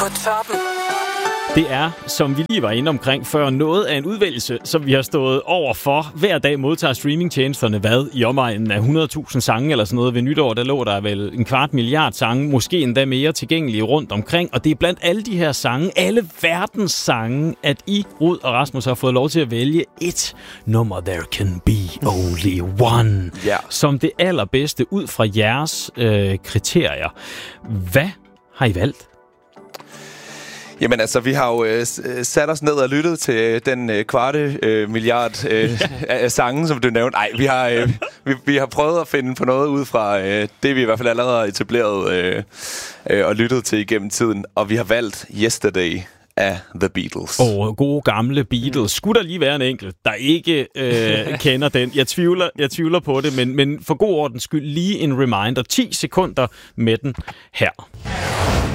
På toppen. Det er, som vi lige var inde omkring før, noget af en udvælgelse, som vi har stået over for. Hver dag modtager streamingtjenesterne i omegnen af 100.000 sange eller sådan noget. Ved nytår, der lå der vel 250 sange, måske endda mere tilgængelige rundt omkring. Og det er blandt alle de her sange, alle verdens sange, at I, Rud og Rasmus, har fået lov til at vælge et nummer, There Can Be Only One, som det allerbedste ud fra jeres kriterier. Hvad har I valgt? Jamen altså, vi har jo sat os ned og lyttet til den kvarte milliard af sange, som du nævnte. Nej, vi har prøvet at finde på noget ud fra det, vi i hvert fald allerede har etableret og lyttet til igennem tiden. Og vi har valgt Yesterday af The Beatles. Gode gamle Beatles. Skulle der lige være en enkelt, der ikke kender den? Jeg tvivler på det, men for god ordens skyld lige en reminder. 10 sekunder med den her.